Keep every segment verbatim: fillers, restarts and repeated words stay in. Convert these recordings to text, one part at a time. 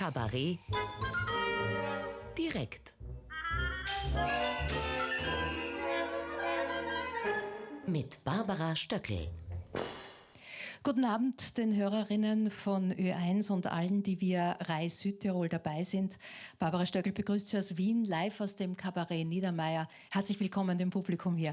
Kabarett direkt. Mit Barbara Stöckl. Guten Abend den Hörerinnen von Ö eins und allen, die via Rai Südtirol dabei sind. Barbara Stöckl begrüßt Sie aus Wien, live aus dem Kabarett Niedermeyer. Herzlich willkommen dem Publikum hier.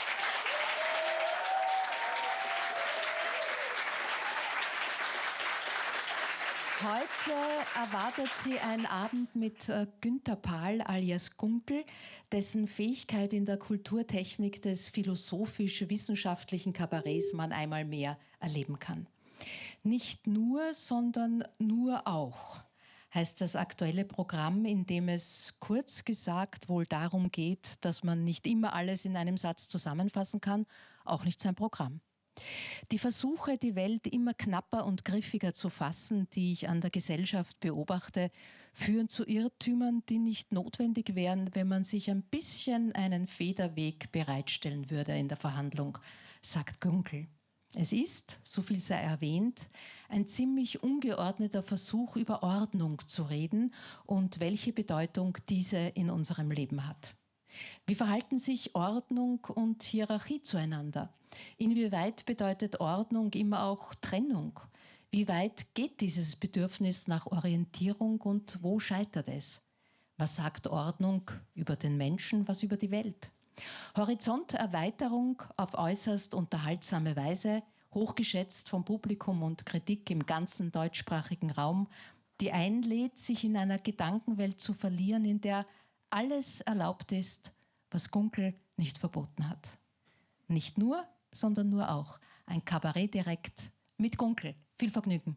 Heute erwartet Sie ein Abend mit Günter Pahl alias Gunkel, dessen Fähigkeit in der Kulturtechnik des philosophisch-wissenschaftlichen Kabarets man einmal mehr erleben kann. Nicht nur, sondern nur auch, heißt das aktuelle Programm, in dem es kurz gesagt wohl darum geht, dass man nicht immer alles in einem Satz zusammenfassen kann, auch nicht sein Programm. Die Versuche, die Welt immer knapper und griffiger zu fassen, die ich an der Gesellschaft beobachte, führen zu Irrtümern, die nicht notwendig wären, wenn man sich ein bisschen einen Federweg bereitstellen würde in der Verhandlung, sagt Gunkel. Es ist, so viel sei erwähnt, ein ziemlich ungeordneter Versuch, über Ordnung zu reden und welche Bedeutung diese in unserem Leben hat. Wie verhalten sich Ordnung und Hierarchie zueinander? Inwieweit bedeutet Ordnung immer auch Trennung? Wie weit geht dieses Bedürfnis nach Orientierung und wo scheitert es? Was sagt Ordnung über den Menschen, was über die Welt? Horizonterweiterung auf äußerst unterhaltsame Weise, hochgeschätzt vom Publikum und Kritik im ganzen deutschsprachigen Raum, die einlädt, sich in einer Gedankenwelt zu verlieren, in der alles erlaubt ist, was Gunkel nicht verboten hat. Nicht nur, sondern nur auch. Ein Kabarett direkt mit Gunkel. Viel Vergnügen.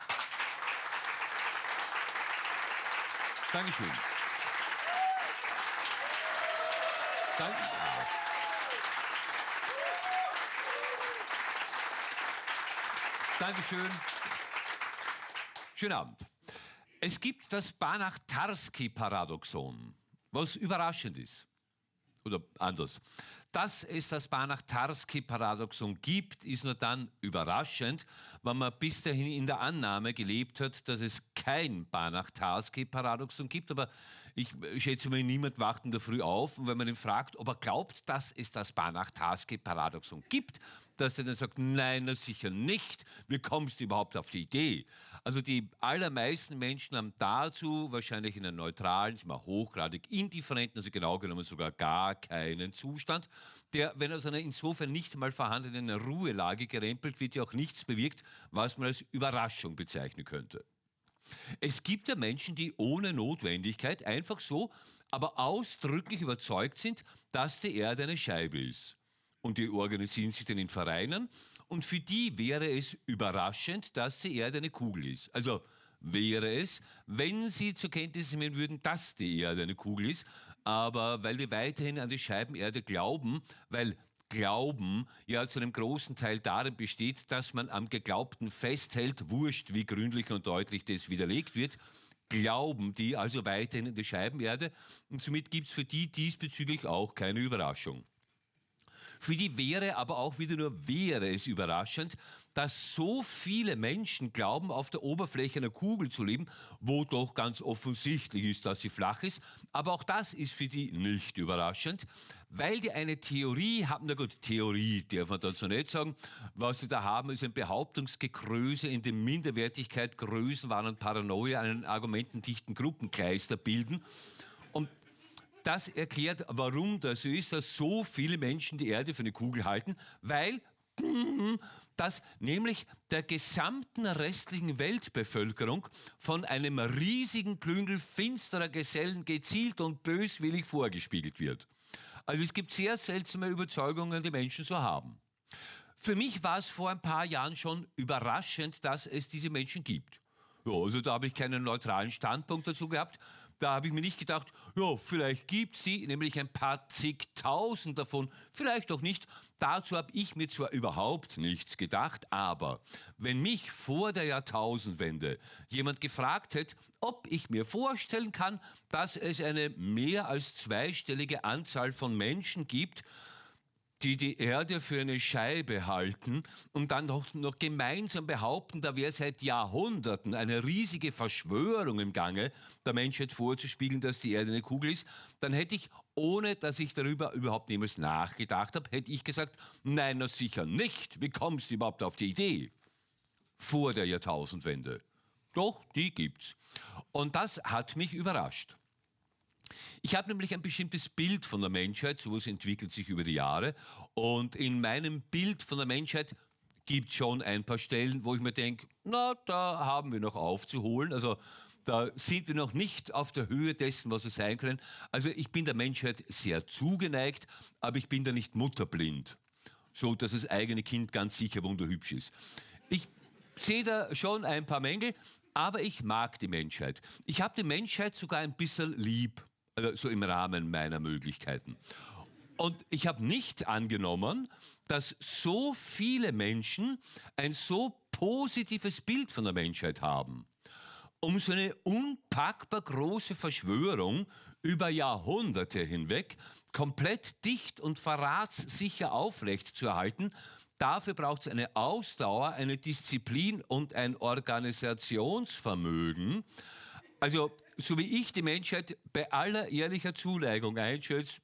Dankeschön. Danke. Dankeschön. Schönen Abend. Es gibt das Banach-Tarski-Paradoxon, was überraschend ist. Oder anders. Dass es das Banach-Tarski-Paradoxon gibt, ist nur dann überraschend, wenn man bis dahin in der Annahme gelebt hat, dass es kein Banach-Tarski-Paradoxon gibt. Aber ich schätze mal, niemand wacht in der Früh auf. Und wenn man ihn fragt, ob er glaubt, dass es das Banach-Tarski-Paradoxon gibt, dass er dann sagt, nein, na sicher nicht. Wie kommst du überhaupt auf die Idee? Also die allermeisten Menschen haben dazu wahrscheinlich in einem neutralen, hochgradig indifferenten, also genau genommen sogar gar keinen Zustand, der, wenn aus einer insofern nicht mal vorhandenen Ruhelage gerempelt wird, ja auch nichts bewirkt, was man als Überraschung bezeichnen könnte. Es gibt ja Menschen, die ohne Notwendigkeit einfach so, aber ausdrücklich überzeugt sind, dass die Erde eine Scheibe ist. Und die organisieren sich dann in Vereinen und für die wäre es überraschend, dass die Erde eine Kugel ist. Also wäre es, wenn sie zur Kenntnis nehmen würden, dass die Erde eine Kugel ist, aber weil die weiterhin an die Scheibenerde glauben, weil Glauben ja zu einem großen Teil darin besteht, dass man am Geglaubten festhält, wurscht, wie gründlich und deutlich das widerlegt wird, glauben die also weiterhin an die Scheibenerde und somit gibt es für die diesbezüglich auch keine Überraschung. Für die wäre aber auch wieder nur wäre es überraschend, dass so viele Menschen glauben, auf der Oberfläche einer Kugel zu leben, wo doch ganz offensichtlich ist, dass sie flach ist. Aber auch das ist für die nicht überraschend, weil die eine Theorie haben, na gut, Theorie darf man dazu nicht sagen, was sie da haben, ist ein Behauptungsgekröse, in dem Minderwertigkeit, Größenwahn und Paranoia einen argumentendichten Gruppenkleister bilden. Und das erklärt, warum das so ist, dass so viele Menschen die Erde für eine Kugel halten, weil dass nämlich der gesamten restlichen Weltbevölkerung von einem riesigen Klüngel finsterer Gesellen gezielt und böswillig vorgespiegelt wird. Also es gibt sehr seltsame Überzeugungen, die Menschen so haben. Für mich war es vor ein paar Jahren schon überraschend, dass es diese Menschen gibt. Ja, also da habe ich keinen neutralen Standpunkt dazu gehabt. Da habe ich mir nicht gedacht, ja, vielleicht gibt es sie, nämlich ein paar zigtausend davon, vielleicht auch nicht. Dazu habe ich mir zwar überhaupt nichts gedacht, aber wenn mich vor der Jahrtausendwende jemand gefragt hätte, ob ich mir vorstellen kann, dass es eine mehr als zweistellige Anzahl von Menschen gibt, die die Erde für eine Scheibe halten und dann noch, noch gemeinsam behaupten, da wäre seit Jahrhunderten eine riesige Verschwörung im Gange, der Menschheit vorzuspiegeln, dass die Erde eine Kugel ist, dann hätte ich, ohne dass ich darüber überhaupt niemals nachgedacht habe, hätte ich gesagt, nein, na sicher nicht. Wie kommst du überhaupt auf die Idee? Vor der Jahrtausendwende. Doch, die gibt's. Und das hat mich überrascht. Ich habe nämlich ein bestimmtes Bild von der Menschheit, sowas entwickelt sich über die Jahre. Und in meinem Bild von der Menschheit gibt es schon ein paar Stellen, wo ich mir denke, na, da haben wir noch aufzuholen. Also da sind wir noch nicht auf der Höhe dessen, was wir sein können. Also ich bin der Menschheit sehr zugeneigt, aber ich bin da nicht mutterblind, so dass das eigene Kind ganz sicher wunderhübsch ist. Ich sehe da schon ein paar Mängel, aber ich mag die Menschheit. Ich habe die Menschheit sogar ein bisschen lieb. Also so im Rahmen meiner Möglichkeiten. Und ich habe nicht angenommen, dass so viele Menschen ein so positives Bild von der Menschheit haben. Um so eine unpackbar große Verschwörung über Jahrhunderte hinweg komplett dicht und verratssicher aufrechtzuerhalten, dafür braucht es eine Ausdauer, eine Disziplin und ein Organisationsvermögen. Also, so wie ich die Menschheit bei aller ehrlicher Zuneigung einschätze,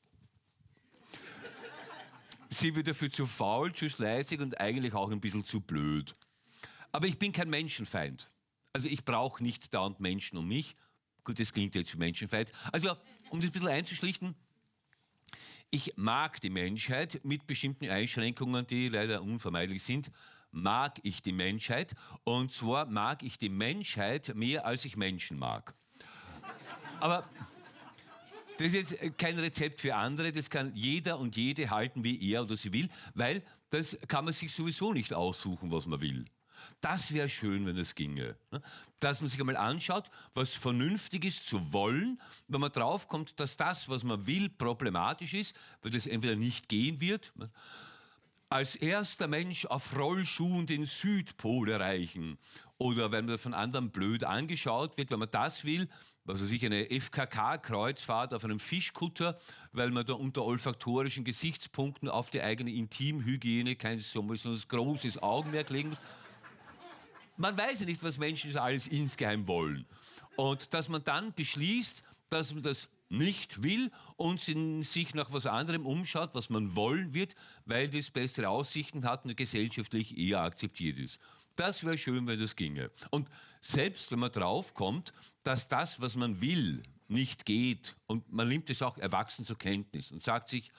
sind wir dafür zu faul, zu fleißig und eigentlich auch ein bisschen zu blöd. Aber ich bin kein Menschenfeind. Also ich brauche nicht dauernd Menschen um mich. Gut, das klingt jetzt wie Menschenfeind. Also, um das ein bisschen einzuschlichten, ich mag die Menschheit mit bestimmten Einschränkungen, die leider unvermeidlich sind. Mag ich die Menschheit, und zwar mag ich die Menschheit mehr, als ich Menschen mag. Aber das ist jetzt kein Rezept für andere, das kann jeder und jede halten, wie er oder sie will, weil das kann man sich sowieso nicht aussuchen, was man will. Das wäre schön, wenn es ginge. Dass man sich einmal anschaut, was vernünftig ist zu wollen, wenn man draufkommt, dass das, was man will, problematisch ist, weil das entweder nicht gehen wird. Als erster Mensch auf Rollschuhen den Südpol erreichen. Oder wenn man von anderen blöd angeschaut wird, wenn man das will, also sich eine F K K-Kreuzfahrt auf einem Fischkutter, weil man da unter olfaktorischen Gesichtspunkten auf die eigene Intimhygiene kein so ein großes Augenmerk legen muss. Man weiß ja nicht, was Menschen alles insgeheim wollen. Und dass man dann beschließt, dass man das nicht will und sich nach was anderem umschaut, was man wollen wird, weil das bessere Aussichten hat und gesellschaftlich eher akzeptiert ist. Das wäre schön, wenn das ginge. Und selbst wenn man draufkommt, dass das, was man will, nicht geht und man nimmt es auch erwachsen zur Kenntnis und sagt sich,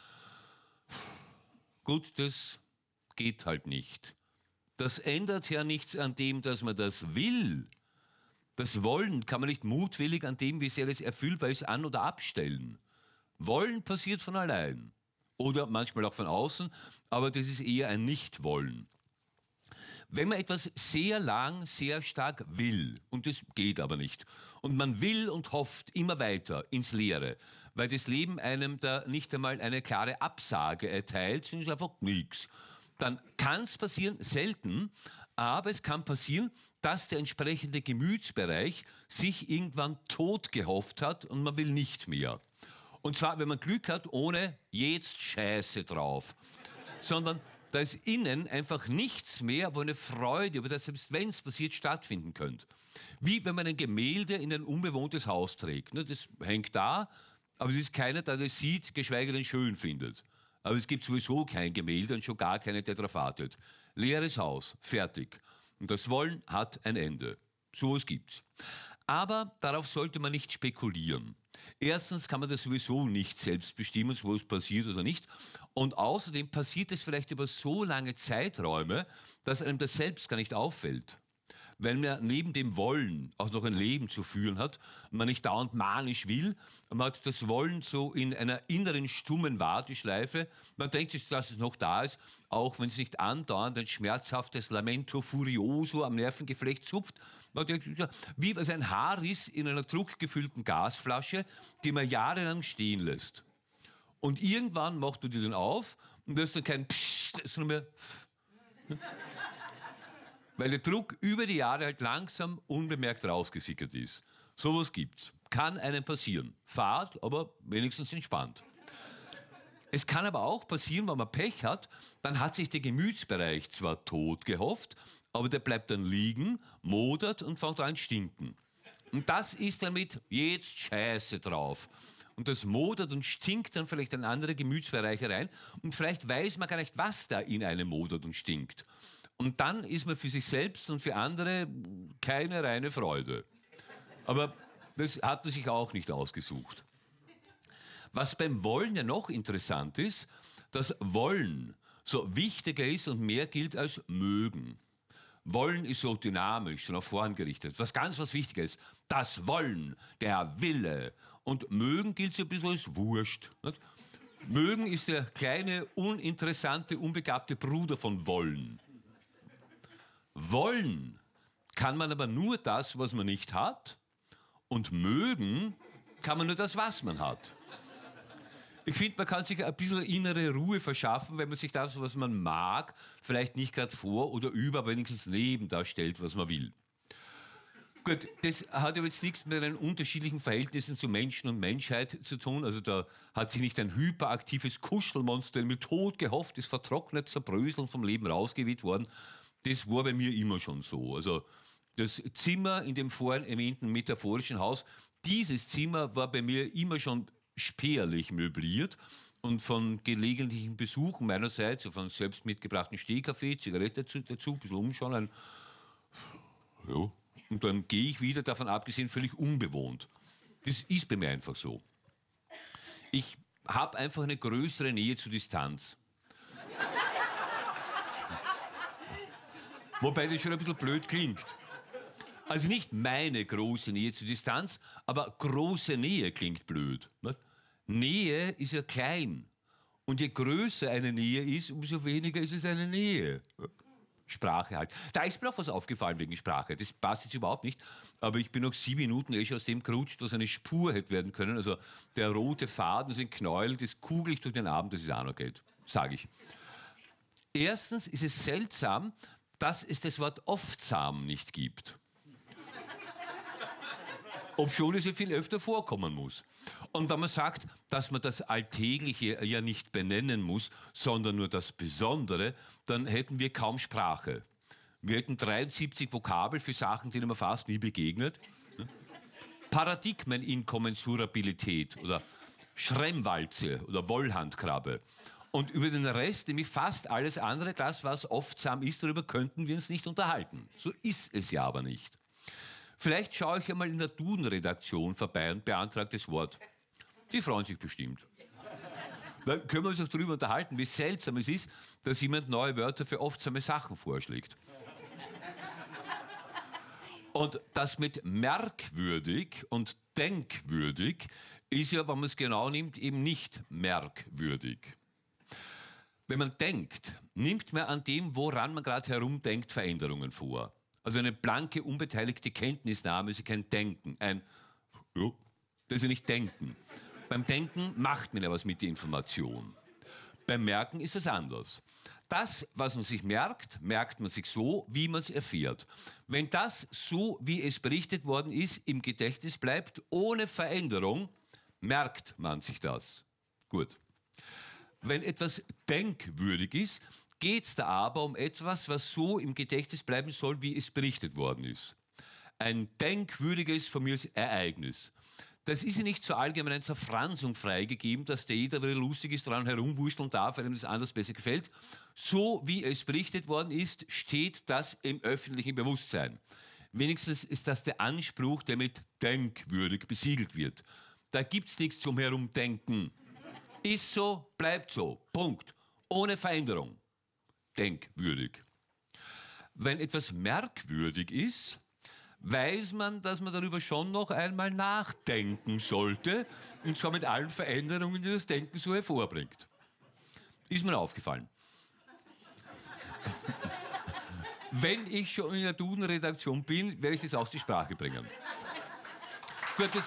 gut, das geht halt nicht. Das ändert ja nichts an dem, dass man das will. Das Wollen kann man nicht mutwillig an dem, wie sehr es erfüllbar ist, an- oder abstellen. Wollen passiert von allein. Oder manchmal auch von außen, aber das ist eher ein Nichtwollen. Wenn man etwas sehr lang, sehr stark will, und das geht aber nicht, und man will und hofft immer weiter ins Leere, weil das Leben einem da nicht einmal eine klare Absage erteilt, sondern es ist einfach nichts, dann kann es passieren, selten, aber es kann passieren, dass der entsprechende Gemütsbereich sich irgendwann tot gehofft hat und man will nicht mehr. Und zwar, wenn man Glück hat, ohne jetzt Scheiße drauf, sondern da ist innen einfach nichts mehr, wo eine Freude über das, selbst wenn es passiert, stattfinden könnte. Wie wenn man ein Gemälde in ein unbewohntes Haus trägt. Das hängt da, aber es ist keiner, der das sieht, geschweige denn schön findet. Aber es gibt sowieso kein Gemälde und schon gar keine, der drauf wartet. Leeres Haus, fertig. Und das Wollen hat ein Ende. So was gibt's. Aber darauf sollte man nicht spekulieren. Erstens kann man das sowieso nicht selbst bestimmen, wo es passiert oder nicht. Und außerdem passiert es vielleicht über so lange Zeiträume, dass einem das selbst gar nicht auffällt. Weil man neben dem Wollen auch noch ein Leben zu führen hat und man nicht dauernd manisch will. Man hat das Wollen so in einer inneren stummen Warteschleife. Man denkt sich, dass es noch da ist, auch wenn es nicht andauernd ein schmerzhaftes Lamento Furioso am Nervengeflecht zupft. Man denkt, wie was ein Haarriss in einer druckgefüllten Gasflasche, die man jahrelang stehen lässt. Und irgendwann machst du die dann auf und da ist dann kein Psst, das ist nur mehr Pff. Weil der Druck über die Jahre halt langsam unbemerkt rausgesickert ist. Sowas gibt's. Kann einem passieren. Fahrt, aber wenigstens entspannt. Es kann aber auch passieren, wenn man Pech hat, dann hat sich der Gemütsbereich zwar tot gehofft, aber der bleibt dann liegen, modert und fängt an zu stinken. Und das ist damit jetzt Scheiße drauf. Und das modert und stinkt dann vielleicht in andere Gemütsbereiche rein und vielleicht weiß man gar nicht, was da in einem modert und stinkt. Und dann ist man für sich selbst und für andere keine reine Freude. Aber das hat man sich auch nicht ausgesucht. Was beim Wollen ja noch interessant ist, dass Wollen so wichtiger ist und mehr gilt als Mögen. Wollen ist so dynamisch, so nach vorn gerichtet. Was ganz was Wichtiges, das Wollen, der Wille. Und Mögen gilt so ein bisschen als Wurscht. Nicht? Mögen ist der kleine, uninteressante, unbegabte Bruder von Wollen. Wollen kann man aber nur das, was man nicht hat. Und mögen kann man nur das, was man hat. Ich finde, man kann sich ein bisschen innere Ruhe verschaffen, wenn man sich das, was man mag, vielleicht nicht gerade vor oder über, aber wenigstens neben das stellt, was man will. Gut, das hat aber jetzt nichts mit den unterschiedlichen Verhältnissen zu Menschen und Menschheit zu tun. Also da hat sich nicht ein hyperaktives Kuschelmonster mit Tod gehofft, ist vertrocknet, zerbröselnd vom Leben rausgeweht worden. Das war bei mir immer schon so. Also das Zimmer in dem vorhin erwähnten metaphorischen Haus, dieses Zimmer war bei mir immer schon spärlich möbliert und von gelegentlichen Besuchen meinerseits, von selbst mitgebrachten Stehkaffee, Zigarette dazu, dazu ein bisschen umschauen, ein, ja, und dann gehe ich wieder, davon abgesehen, völlig unbewohnt. Das ist bei mir einfach so. Ich habe einfach eine größere Nähe zur Distanz. Wobei das schon ein bisschen blöd klingt. Also nicht meine große Nähe zur Distanz, aber große Nähe klingt blöd. Nicht? Nähe ist ja klein. Und je größer eine Nähe ist, umso weniger ist es eine Nähe. Sprache halt. Da ist mir auch was aufgefallen wegen Sprache. Das passt jetzt überhaupt nicht. Aber ich bin noch sieben Minuten eh schon aus dem gerutscht, was eine Spur hätte werden können. Also der rote Faden, das sind Knäuel, das kugel ich durch den Abend, dass es auch noch geht. Sage ich. Erstens ist es seltsam, dass es das Wort oftsam nicht gibt. Obschon es ja viel öfter vorkommen muss. Und wenn man sagt, dass man das Alltägliche ja nicht benennen muss, sondern nur das Besondere, dann hätten wir kaum Sprache. Wir hätten dreiundsiebzig Vokabel für Sachen, denen man fast nie begegnet. Paradigmeninkommensurabilität oder Schremmwalze oder Wollhandkrabbe. Und über den Rest, nämlich fast alles andere, das, was oftsam ist, darüber könnten wir uns nicht unterhalten. So ist es ja aber nicht. Vielleicht schaue ich einmal in der Duden-Redaktion vorbei und beantrage das Wort. Die freuen sich bestimmt. Dann können wir uns auch darüber unterhalten, wie seltsam es ist, dass jemand neue Wörter für oftsame Sachen vorschlägt. Und das mit merkwürdig und denkwürdig ist ja, wenn man es genau nimmt, eben nicht merkwürdig. Wenn man denkt, nimmt man an dem, woran man gerade herumdenkt, Veränderungen vor. Also eine blanke, unbeteiligte Kenntnisnahme ist kein Denken. Ein, ja, das ist ja nicht Denken. Beim Denken macht man ja was mit der Information. Beim Merken ist es anders. Das, was man sich merkt, merkt man sich so, wie man es erfährt. Wenn das so, wie es berichtet worden ist, im Gedächtnis bleibt, ohne Veränderung, merkt man sich das. Gut. Wenn etwas denkwürdig ist, geht es da aber um etwas, was so im Gedächtnis bleiben soll, wie es berichtet worden ist. Ein denkwürdiges von mir Ereignis. Das ist ja nicht zur allgemeinen Zerfranzung freigegeben, dass der jeder, der lustig ist, daran herumwurschteln darf, weil ihm das anders besser gefällt. So wie es berichtet worden ist, steht das im öffentlichen Bewusstsein. Wenigstens ist das der Anspruch, der mit denkwürdig besiegelt wird. Da gibt es nichts zum Herumdenken. Ist so, bleibt so. Punkt. Ohne Veränderung. Denkwürdig. Wenn etwas merkwürdig ist, weiß man, dass man darüber schon noch einmal nachdenken sollte, und zwar mit allen Veränderungen, die das Denken so hervorbringt. Ist mir aufgefallen. Wenn ich schon in der Duden-Redaktion bin, werde ich das auch zur Sprache bringen. Gut, das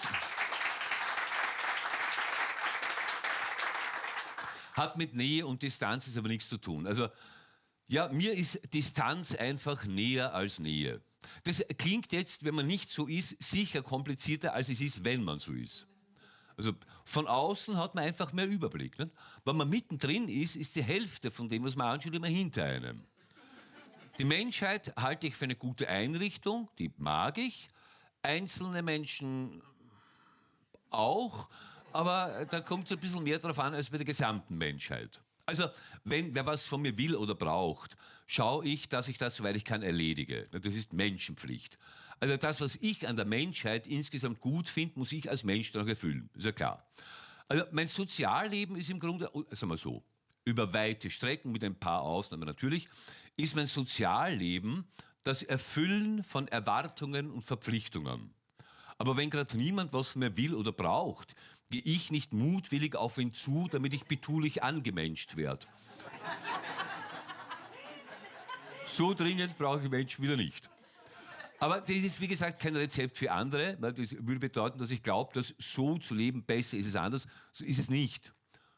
hat mit Nähe und Distanz ist aber nichts zu tun. Also, ja, mir ist Distanz einfach näher als Nähe. Das klingt jetzt, wenn man nicht so ist, sicher komplizierter, als es ist, wenn man so ist. Also von außen hat man einfach mehr Überblick. Nicht? Wenn man mittendrin ist, ist die Hälfte von dem, was man anschaut, immer hinter einem. Die Menschheit halte ich für eine gute Einrichtung, die mag ich. Einzelne Menschen auch, aber da kommt es ein bisschen mehr darauf an, als bei der gesamten Menschheit. Also, wenn wer was von mir will oder braucht, schaue ich, dass ich das, soweit ich kann, erledige. Das ist Menschenpflicht. Also das, was ich an der Menschheit insgesamt gut finde, muss ich als Mensch dann auch erfüllen. Ist ja klar. Also mein Sozialleben ist im Grunde, sagen wir so, über weite Strecken, mit ein paar Ausnahmen natürlich, ist mein Sozialleben das Erfüllen von Erwartungen und Verpflichtungen. Aber wenn gerade niemand was mehr will oder braucht, gehe ich nicht mutwillig auf ihn zu, damit ich betulich angemenscht werde. So dringend brauche ich Menschen wieder nicht. Aber das ist, wie gesagt, kein Rezept für andere, weil das würde bedeuten, dass ich glaube, dass so zu leben besser ist es anders. So ist es nicht.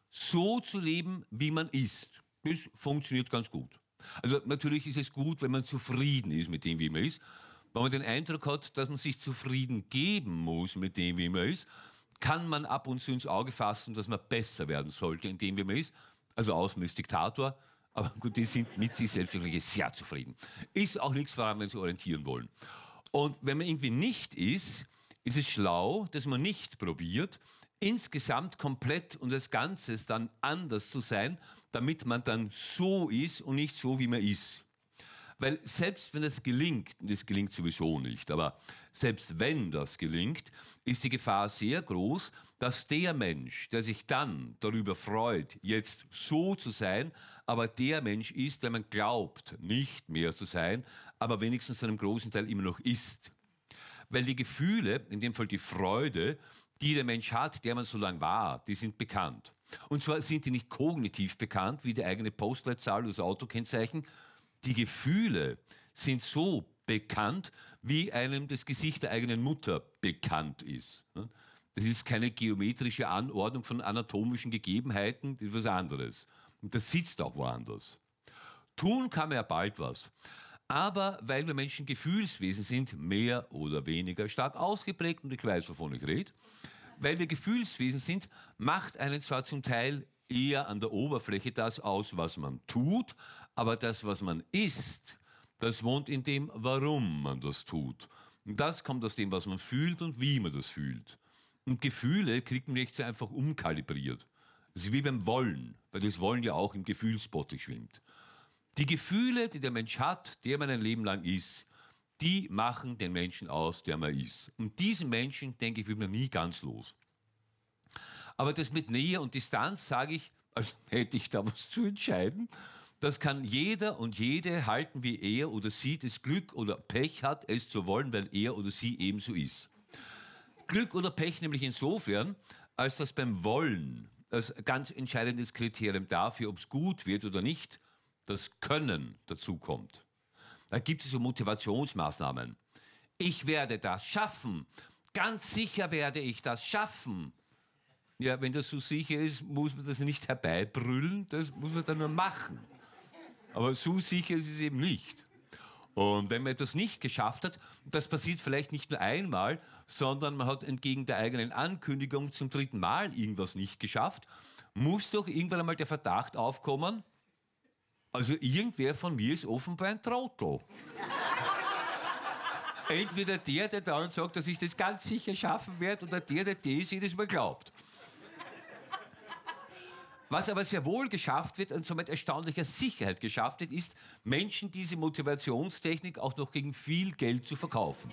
So zu leben, wie man ist, das funktioniert ganz gut. Also natürlich ist es gut, wenn man zufrieden ist mit dem, wie man ist. Wenn man den Eindruck hat, dass man sich zufrieden geben muss mit dem, wie man ist, kann man ab und zu ins Auge fassen, dass man besser werden sollte in dem, wie man ist. Also außen ist Diktator, aber gut, die sind mit sich selbst wirklich sehr zufrieden. Ist auch nichts, woran wir uns orientieren wollen. Und wenn man irgendwie nicht ist, ist es schlau, dass man nicht probiert, insgesamt komplett und als Ganzes dann anders zu sein, damit man dann so ist und nicht so, wie man ist. Weil selbst wenn das gelingt, und das gelingt sowieso nicht, aber selbst wenn das gelingt, ist die Gefahr sehr groß, dass der Mensch, der sich dann darüber freut, jetzt so zu sein, aber der Mensch ist, der man glaubt, nicht mehr zu sein, aber wenigstens zu einem großen Teil immer noch ist. Weil die Gefühle, in dem Fall die Freude, die der Mensch hat, der man so lange war, die sind bekannt. Und zwar sind die nicht kognitiv bekannt, wie die eigene Postleitzahl oder das Autokennzeichen. Die Gefühle sind so bekannt, wie einem das Gesicht der eigenen Mutter bekannt ist. Das ist keine geometrische Anordnung von anatomischen Gegebenheiten, das ist was anderes. Und das sitzt auch woanders. Tun kann man ja bald was. Aber weil wir Menschen Gefühlswesen sind, mehr oder weniger stark ausgeprägt, und ich weiß, wovon ich rede, weil wir Gefühlswesen sind, macht einen zwar zum Teil eher an der Oberfläche das aus, was man tut, aber das, was man ist, das wohnt in dem, warum man das tut. Und das kommt aus dem, was man fühlt und wie man das fühlt. Und Gefühle kriegt man nicht so einfach umkalibriert. Das ist wie beim Wollen, weil das Wollen ja auch im Gefühlsbottich schwimmt. Die Gefühle, die der Mensch hat, der man ein Leben lang ist, die machen den Menschen aus, der man ist. Und diesen Menschen, denke ich, wird man nie ganz los. Aber das mit Nähe und Distanz, sage ich, als hätte ich da was zu entscheiden, das kann jeder und jede halten, wie er oder sie das Glück oder Pech hat, es zu wollen, weil er oder sie ebenso ist. Glück oder Pech nämlich insofern, als dass beim Wollen als ganz entscheidendes Kriterium dafür, ob es gut wird oder nicht, das Können dazukommt. Da gibt es so Motivationsmaßnahmen. Ich werde das schaffen. Ganz sicher werde ich das schaffen. Ja, wenn das so sicher ist, muss man das nicht herbeibrüllen, das muss man dann nur machen. Aber so sicher ist es eben nicht. Und wenn man etwas nicht geschafft hat, das passiert vielleicht nicht nur einmal, sondern man hat entgegen der eigenen Ankündigung zum dritten Mal irgendwas nicht geschafft, muss doch irgendwann einmal der Verdacht aufkommen, also irgendwer von mir ist offenbar ein Trottel. Entweder der, der dann sagt, dass ich das ganz sicher schaffen werde, oder der, der das jedes Mal glaubt. Was aber sehr wohl geschafft wird und somit erstaunlicher Sicherheit geschafft wird, ist, Menschen diese Motivationstechnik auch noch gegen viel Geld zu verkaufen.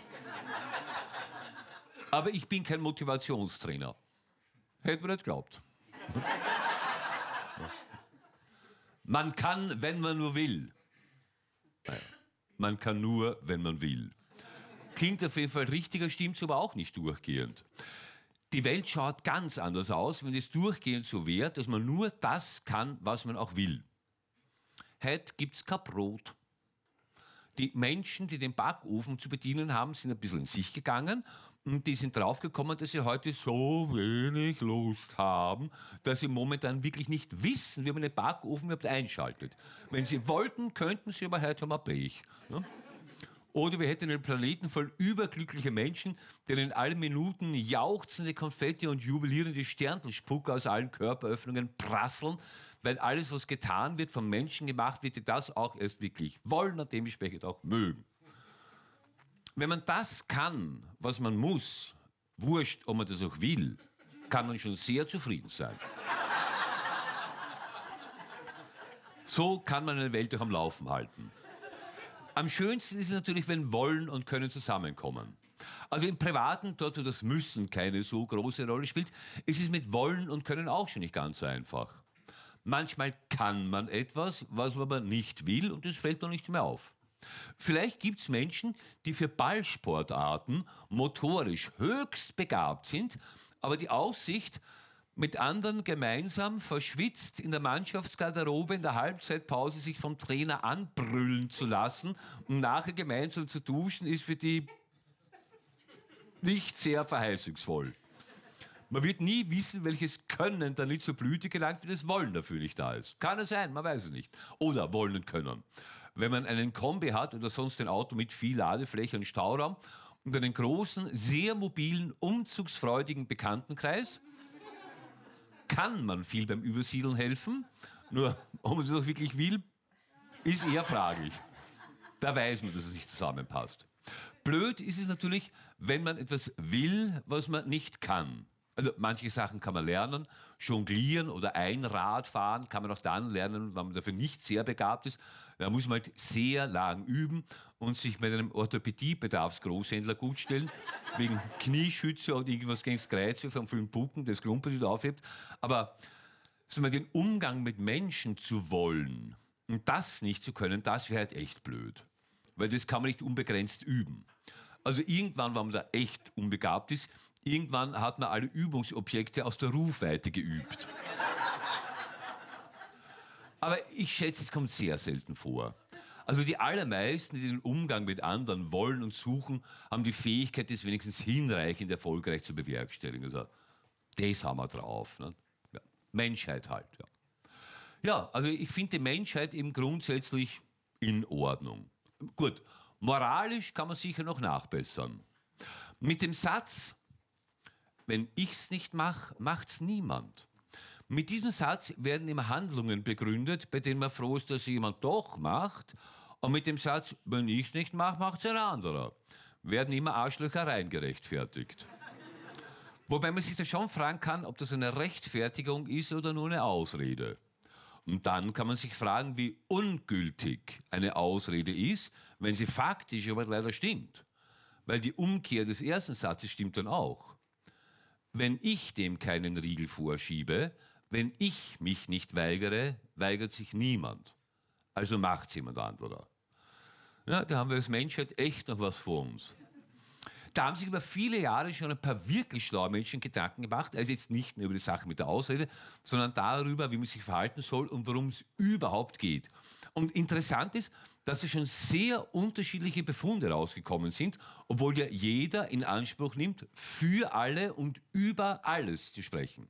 Aber ich bin kein Motivationstrainer. Hätte man nicht geglaubt. Man kann, wenn man nur will. Man kann nur, wenn man will. Klingt auf jeden Fall richtiger, stimmt aber auch nicht durchgehend. Die Welt schaut ganz anders aus, wenn es durchgehend so wäre, dass man nur das kann, was man auch will. Heute gibt es kein Brot. Die Menschen, die den Backofen zu bedienen haben, sind ein bisschen in sich gegangen und die sind draufgekommen, dass sie heute so wenig Lust haben, dass sie momentan wirklich nicht wissen, wie man den Backofen überhaupt einschaltet. Wenn sie wollten, könnten sie, aber heute haben wir Pech. Oder wir hätten einen Planeten voll überglücklicher Menschen, denen in allen Minuten jauchzende Konfetti und jubilierende Sternenspucke aus allen Körperöffnungen prasseln, weil alles, was getan wird, vom Menschen gemacht wird, die das auch erst wirklich wollen und dementsprechend auch mögen. Wenn man das kann, was man muss, wurscht, ob man das auch will, kann man schon sehr zufrieden sein. So kann man eine Welt auch am Laufen halten. Am schönsten ist es natürlich, wenn Wollen und Können zusammenkommen. Also im Privaten, dort wo das Müssen keine so große Rolle spielt, ist es mit Wollen und Können auch schon nicht ganz so einfach. Manchmal kann man etwas, was man aber nicht will, und das fällt noch nicht mehr auf. Vielleicht gibt es Menschen, die für Ballsportarten motorisch höchst begabt sind, aber die Aussicht, mit anderen gemeinsam verschwitzt in der Mannschaftsgarderobe in der Halbzeitpause sich vom Trainer anbrüllen zu lassen und nachher gemeinsam zu duschen, ist für die nicht sehr verheißungsvoll. Man wird nie wissen, welches Können da nicht zur Blüte gelangt, wenn das Wollen dafür nicht da ist. Kann es sein, man weiß es nicht. Oder Wollen und Können. Wenn man einen Kombi hat oder sonst ein Auto mit viel Ladefläche und Stauraum und einen großen, sehr mobilen, umzugsfreudigen Bekanntenkreis, kann man viel beim Übersiedeln helfen. Nur, ob man das auch wirklich will, ist eher fraglich. Da weiß man, dass es nicht zusammenpasst. Blöd ist es natürlich, wenn man etwas will, was man nicht kann. Also manche Sachen kann man lernen, jonglieren oder Einrad fahren kann man auch dann lernen, wenn man dafür nicht sehr begabt ist. Da muss man halt sehr lang üben und sich mit einem Orthopädie-Bedarfsgroßhändler gut stellen, wegen Knieschütze oder irgendwas gegen das Kreuz vom vielen Bucken, das Klumper wieder aufhebt. Aber so mal den Umgang mit Menschen zu wollen und das nicht zu können, das wäre halt echt blöd. Weil das kann man nicht unbegrenzt üben. Also irgendwann, wenn man da echt unbegabt ist, irgendwann hat man alle Übungsobjekte aus der Rufweite geübt. Aber ich schätze, es kommt sehr selten vor. Also die allermeisten, die den Umgang mit anderen wollen und suchen, haben die Fähigkeit, das wenigstens hinreichend erfolgreich zu bewerkstelligen. Also das haben wir drauf. Ne? Ja. Menschheit halt. Ja, ja, also ich finde die Menschheit eben grundsätzlich in Ordnung. Gut, moralisch kann man sicher noch nachbessern. Mit dem Satz, wenn ich's nicht mache, macht's niemand. Mit diesem Satz werden immer Handlungen begründet, bei denen man froh ist, dass jemand doch macht. Und mit dem Satz, wenn ich's nicht mache, macht's ein anderer, werden immer Arschlöchereien gerechtfertigt. Wobei man sich da schon fragen kann, ob das eine Rechtfertigung ist oder nur eine Ausrede. Und dann kann man sich fragen, wie ungültig eine Ausrede ist, wenn sie faktisch aber leider stimmt. Weil die Umkehr des ersten Satzes stimmt dann auch. Wenn ich dem keinen Riegel vorschiebe, wenn ich mich nicht weigere, weigert sich niemand. Also macht's jemand anderer. Ja, da haben wir als Menschheit echt noch was vor uns. Da haben sich über viele Jahre schon ein paar wirklich schlaue Menschen Gedanken gemacht, also jetzt nicht nur über die Sache mit der Ausrede, sondern darüber, wie man sich verhalten soll und worum es überhaupt geht. Und interessant ist, dass es schon sehr unterschiedliche Befunde rausgekommen sind, obwohl ja jeder in Anspruch nimmt, für alle und über alles zu sprechen.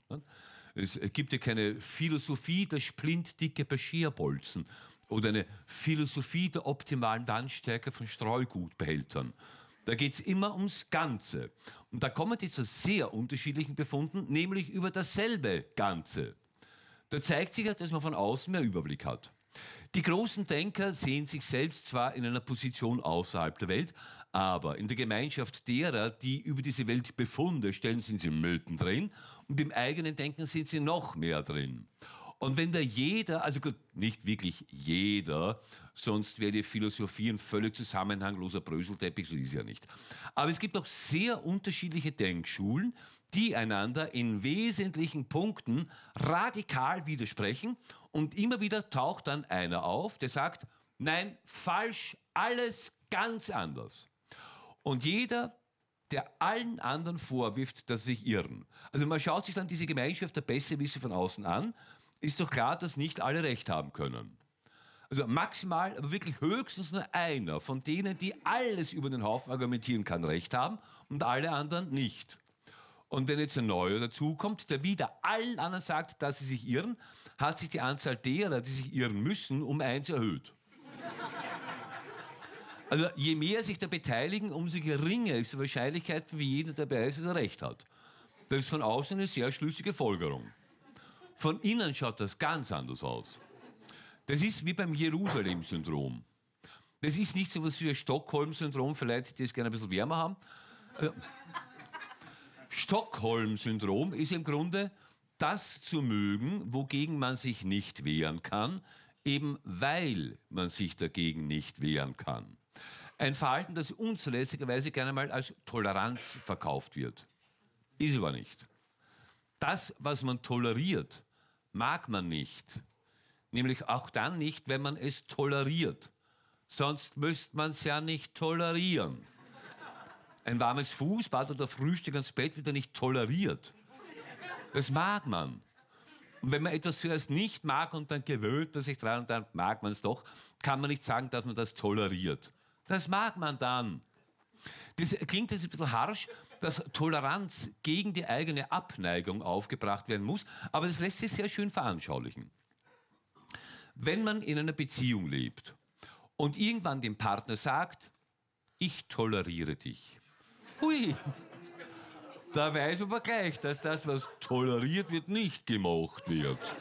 Es gibt ja keine Philosophie der splintdicke Beschirbolzen oder eine Philosophie der optimalen Wandstärke von Streugutbehältern. Da geht es immer ums Ganze. Und da kommen die zu sehr unterschiedlichen Befunden, nämlich über dasselbe Ganze. Da zeigt sich ja, dass man von außen mehr Überblick hat. Die großen Denker sehen sich selbst zwar in einer Position außerhalb der Welt, aber in der Gemeinschaft derer, die über diese Welt Befunde stellen, sind sie mittendrin und im eigenen Denken sind sie noch mehr drin. Und wenn da jeder, also gut, nicht wirklich jeder, sonst wäre die Philosophie ein völlig zusammenhangloser Bröselteppich, so ist sie ja nicht. Aber es gibt auch sehr unterschiedliche Denkschulen, die einander in wesentlichen Punkten radikal widersprechen. Und immer wieder taucht dann einer auf, der sagt, nein, falsch, alles ganz anders. Und jeder, der allen anderen vorwirft, dass sie sich irren. Also man schaut sich dann diese Gemeinschaft der Besserwisser von außen an, ist doch klar, dass nicht alle Recht haben können. Also maximal, aber wirklich höchstens nur einer von denen, die alles über den Haufen argumentieren kann, Recht haben und alle anderen nicht. Und wenn jetzt ein Neuer dazukommt, der wieder allen anderen sagt, dass sie sich irren, hat sich die Anzahl derer, die sich irren müssen, um eins erhöht. Also je mehr sich da beteiligen, umso geringer ist die Wahrscheinlichkeit, wie jeder dabei ist, dass er recht hat. Das ist von außen eine sehr schlüssige Folgerung. Von innen schaut das ganz anders aus. Das ist wie beim Jerusalem-Syndrom. Das ist nicht so etwas wie ein Stockholm-Syndrom, für Leute, die es gerne ein bisschen wärmer haben. Stockholm-Syndrom ist im Grunde das zu mögen, wogegen man sich nicht wehren kann, eben weil man sich dagegen nicht wehren kann. Ein Verhalten, das unzulässigerweise gerne mal als Toleranz verkauft wird. Ist aber nicht. Das, was man toleriert, mag man nicht. Nämlich auch dann nicht, wenn man es toleriert. Sonst müsste man es ja nicht tolerieren. Ein warmes Fußbad oder Frühstück ans Bett wird ja nicht toleriert. Das mag man. Und wenn man etwas zuerst nicht mag und dann gewöhnt man sich dran und dann mag man es doch, kann man nicht sagen, dass man das toleriert. Das mag man dann. Das klingt jetzt ein bisschen harsch, dass Toleranz gegen die eigene Abneigung aufgebracht werden muss, aber das lässt sich sehr schön veranschaulichen. Wenn man in einer Beziehung lebt und irgendwann dem Partner sagt, ich toleriere dich. Hui, da weiß man aber gleich, dass das, was toleriert wird, nicht gemocht wird.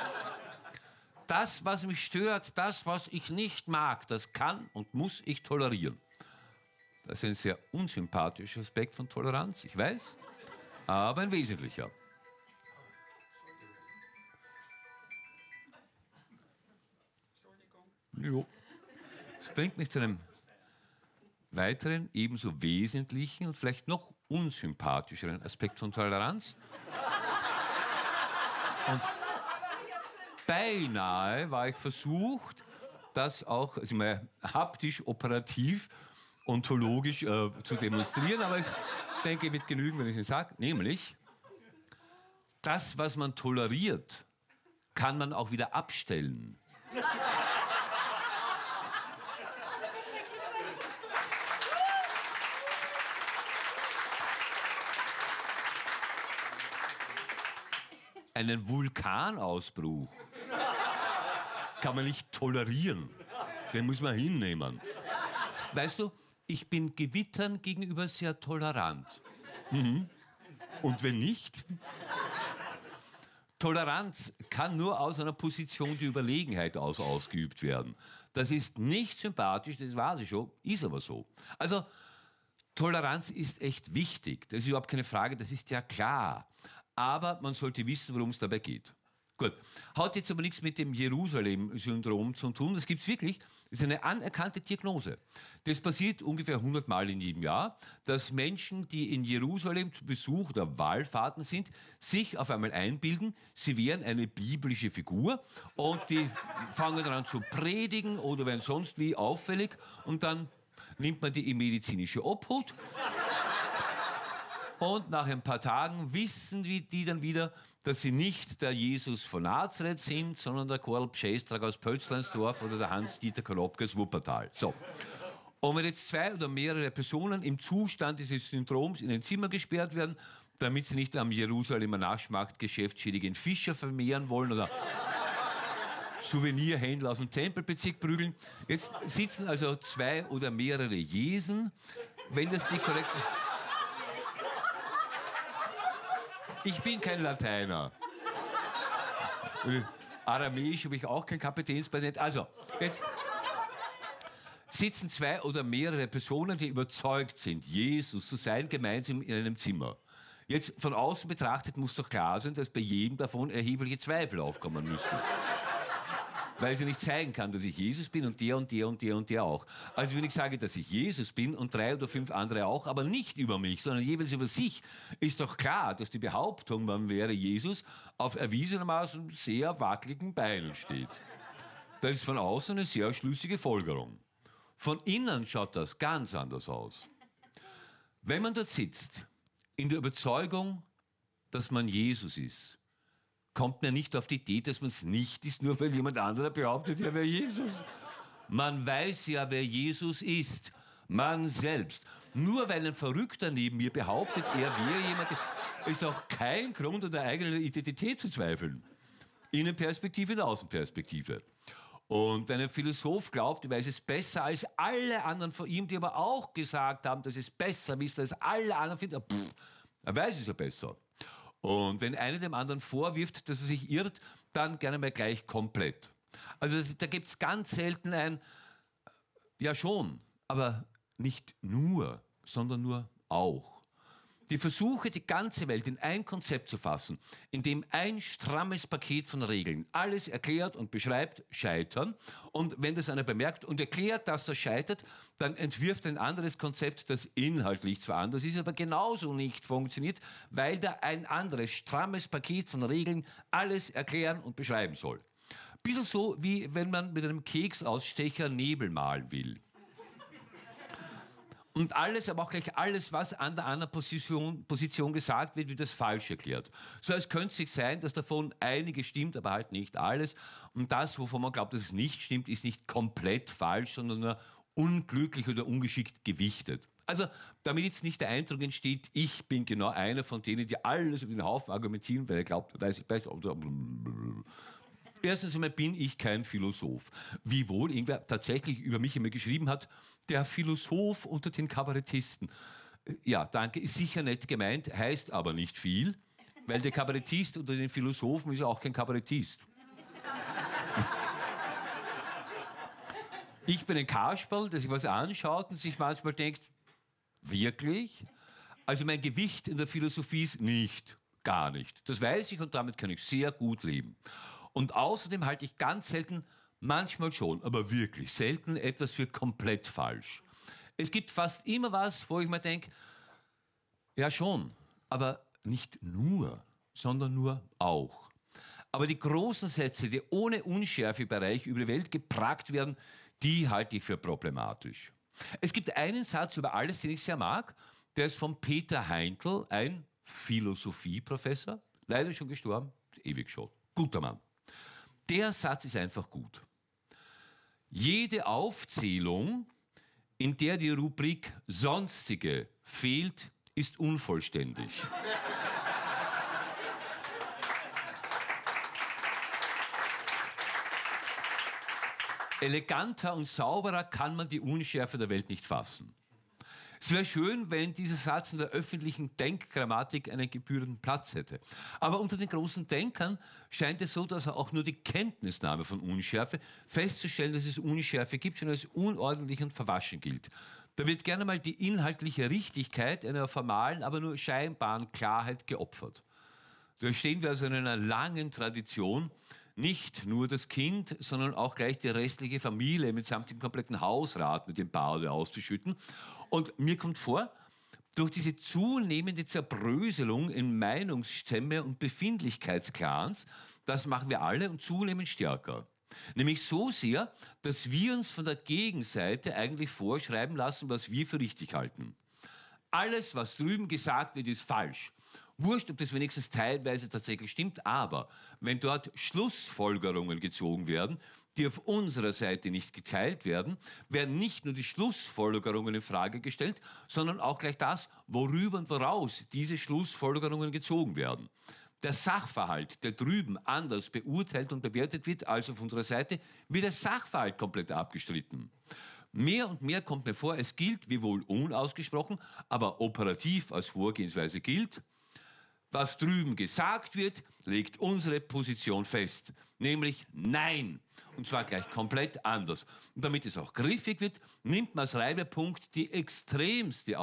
Das, was mich stört, das, was ich nicht mag, das kann und muss ich tolerieren. Das ist ein sehr unsympathischer Aspekt von Toleranz, ich weiß, aber ein wesentlicher. Jo. Das bringt mich zu einem weiteren, ebenso wesentlichen und vielleicht noch unsympathischeren Aspekt von Toleranz. Und beinahe war ich versucht, das auch also mal haptisch, operativ, ontologisch äh, zu demonstrieren, aber ich denke, es wird genügen, wenn ich es sage. Nämlich, das, was man toleriert, kann man auch wieder abstellen. Einen Vulkanausbruch kann man nicht tolerieren. Den muss man hinnehmen. Weißt du, ich bin Gewittern gegenüber sehr tolerant. Mhm. Und wenn nicht? Toleranz kann nur aus einer Position der Überlegenheit aus ausgeübt werden. Das ist nicht sympathisch, das weiß ich schon, ist aber so. Also, Toleranz ist echt wichtig. Das ist überhaupt keine Frage, das ist ja klar. Aber man sollte wissen, worum es dabei geht. Gut, hat jetzt aber nichts mit dem Jerusalem-Syndrom zu tun. Das gibt es wirklich. Das ist eine anerkannte Diagnose. Das passiert ungefähr hundert Mal in jedem Jahr, dass Menschen, die in Jerusalem zu Besuch oder Wallfahrten sind, sich auf einmal einbilden, sie wären eine biblische Figur und die fangen dann an zu predigen oder werden sonst wie auffällig und dann nimmt man die medizinische Obhut. Und nach ein paar Tagen wissen die dann wieder, dass sie nicht der Jesus von Nazareth sind, sondern der Karl Pschestrak aus Pölzleinsdorf oder der Hans-Dieter Kolobke aus Wuppertal. So. Und wenn jetzt zwei oder mehrere Personen im Zustand dieses Syndroms in ein Zimmer gesperrt werden, damit sie nicht am Jerusalemer Naschmarktgeschäft schädigen Fischer vermehren wollen oder Souvenirhändler aus dem Tempelbezirk prügeln. Jetzt sitzen also zwei oder mehrere Jesen, wenn das die korrekte... Ich bin kein Lateiner. Aramäisch habe ich auch kein Kapitänspatent. Also, jetzt sitzen zwei oder mehrere Personen, die überzeugt sind, Jesus zu sein, gemeinsam in einem Zimmer. Jetzt von außen betrachtet muss doch klar sein, dass bei jedem davon erhebliche Zweifel aufkommen müssen. Weil sie nicht zeigen kann, dass ich Jesus bin und der und der und der und der auch. Also wenn ich sage, dass ich Jesus bin und drei oder fünf andere auch, aber nicht über mich, sondern jeweils über sich, ist doch klar, dass die Behauptung, man wäre Jesus, auf erwiesenermaßen sehr wackeligen Beinen steht. Das ist von außen eine sehr schlüssige Folgerung. Von innen schaut das ganz anders aus. Wenn man dort sitzt, in der Überzeugung, dass man Jesus ist, kommt man nicht auf die Idee, dass man es nicht ist, nur weil jemand anderer behauptet, er wäre Jesus. Man weiß ja, wer Jesus ist. Man selbst. Nur weil ein Verrückter neben mir behauptet, er wäre jemand, ist auch kein Grund, an der eigenen Identität zu zweifeln. Innenperspektive und Außenperspektive. Und wenn ein Philosoph glaubt, er weiß es besser als alle anderen von ihm, die aber auch gesagt haben, dass es besser wissen als alle anderen, findet er, pff, er weiß es ja besser. Und wenn einer dem anderen vorwirft, dass er sich irrt, dann gerne mal gleich komplett. Also da gibt es ganz selten ein, ja schon, aber nicht nur, sondern nur auch. Die Versuche, die ganze Welt in ein Konzept zu fassen, in dem ein strammes Paket von Regeln alles erklärt und beschreibt, scheitern. Und wenn das einer bemerkt und erklärt, dass das scheitert, dann entwirft ein anderes Konzept, das inhaltlich zwar anders ist, aber genauso nicht funktioniert, weil da ein anderes strammes Paket von Regeln alles erklären und beschreiben soll. Bisschen so, wie wenn man mit einem Keksausstecher Nebel malen will. Und alles, aber auch gleich alles, was an der anderen Position, Position gesagt wird, wird das falsch erklärt. So als könnte es sich sein, dass davon einiges stimmt, aber halt nicht alles. Und das, wovon man glaubt, dass es nicht stimmt, ist nicht komplett falsch, sondern nur unglücklich oder ungeschickt gewichtet. Also, damit jetzt nicht der Eindruck entsteht, ich bin genau einer von denen, die alles über den Haufen argumentieren, weil er glaubt, weiß ich gleich. Erstens einmal bin ich kein Philosoph. Wiewohl irgendwer tatsächlich über mich immer geschrieben hat, der Philosoph unter den Kabarettisten. Ja, danke, ist sicher nett gemeint, heißt aber nicht viel, weil der Kabarettist unter den Philosophen ist ja auch kein Kabarettist. Ich bin ein Kasperl, der sich was anschaut und sich manchmal denkt, wirklich? Also mein Gewicht in der Philosophie ist nicht, gar nicht. Das weiß ich und damit kann ich sehr gut leben. Und außerdem halte ich ganz selten, manchmal schon, aber wirklich selten etwas für komplett falsch. Es gibt fast immer was, wo ich mir denke, ja schon, aber nicht nur, sondern nur auch. Aber die großen Sätze, die ohne Unschärfebereich über die Welt gepragt werden, die halte ich für problematisch. Es gibt einen Satz über alles, den ich sehr mag, der ist von Peter Heintl, ein Philosophieprofessor, leider schon gestorben, ewig schon, guter Mann. Der Satz ist einfach gut. Jede Aufzählung, in der die Rubrik Sonstige fehlt, ist unvollständig. Eleganter und sauberer kann man die Unschärfe der Welt nicht fassen. Es wäre schön, wenn dieser Satz in der öffentlichen Denkgrammatik einen gebührenden Platz hätte. Aber unter den großen Denkern scheint es so, dass er auch nur die Kenntnisnahme von Unschärfe festzustellen, dass es Unschärfe gibt, schon als unordentlich und verwaschen gilt. Da wird gerne mal die inhaltliche Richtigkeit einer formalen, aber nur scheinbaren Klarheit geopfert. Da stehen wir also in einer langen Tradition, nicht nur das Kind, sondern auch gleich die restliche Familie mitsamt dem kompletten Hausrat mit dem Bade auszuschütten. Und mir kommt vor, durch diese zunehmende Zerbröselung in Meinungsstämme und Befindlichkeitsclans, das machen wir alle und zunehmend stärker. Nämlich so sehr, dass wir uns von der Gegenseite eigentlich vorschreiben lassen, was wir für richtig halten. Alles, was drüben gesagt wird, ist falsch. Wurscht, ob das wenigstens teilweise tatsächlich stimmt, aber wenn dort Schlussfolgerungen gezogen werden, die auf unserer Seite nicht geteilt werden, werden nicht nur die Schlussfolgerungen in Frage gestellt, sondern auch gleich das, worüber und woraus diese Schlussfolgerungen gezogen werden. Der Sachverhalt, der drüben anders beurteilt und bewertet wird als auf unserer Seite, wird der Sachverhalt komplett abgestritten. Mehr und mehr kommt mir vor, es gilt, wiewohl unausgesprochen, aber operativ als Vorgehensweise gilt, was drüben gesagt wird, legt unsere Position fest, nämlich Nein. Und zwar gleich komplett anders. Und damit es auch griffig wird, nimmt man als Reibepunkt die extremste